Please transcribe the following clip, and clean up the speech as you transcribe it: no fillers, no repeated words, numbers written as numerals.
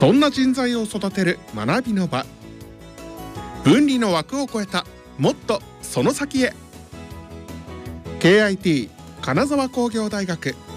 そんな人材を育てる学びの場、分離の枠を超えたもっとその先へ。 KIT 金沢工業大学